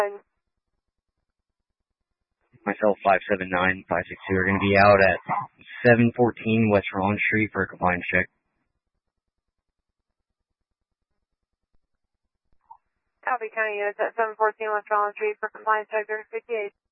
Myself, 579, 562 are going to be out at 714 West Rollins Street for a compliance check. Copy, County units at 714 West Rollins Street for compliance check 58.